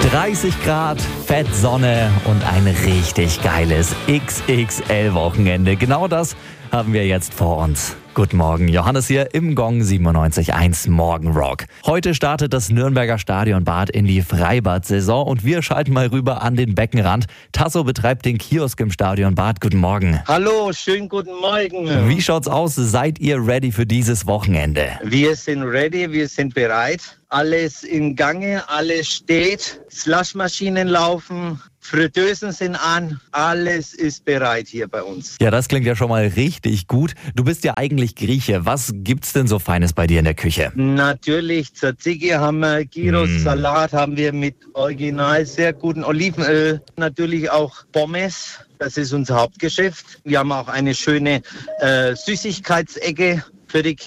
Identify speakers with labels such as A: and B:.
A: 30 Grad, Fettsonne und ein richtig geiles XXL-Wochenende. Genau das haben wir jetzt vor uns. Guten Morgen, Johannes hier im Gong 97.1 Morgenrock. Heute startet das Nürnberger Stadionbad in die Freibad-Saison und wir schalten mal rüber an den Beckenrand. Tasso betreibt den Kiosk im Stadionbad. Guten Morgen.
B: Hallo, schönen guten Morgen.
A: Wie schaut's aus? Seid ihr ready für dieses Wochenende?
B: Wir sind ready, wir sind bereit. Alles in Gange, alles steht. Slushmaschinen laufen, Fritteusen sind an. Alles ist bereit hier bei uns.
A: Ja, das klingt ja schon mal richtig gut. Du bist ja eigentlich Grieche. Was gibt's denn so Feines bei dir in der Küche?
B: Natürlich, Tzatziki haben wir, Gyros, Salat haben wir mit original sehr guten Olivenöl. Natürlich auch Pommes, das ist unser Hauptgeschäft. Wir haben auch eine schöne Süßigkeitsecke für die Kinder.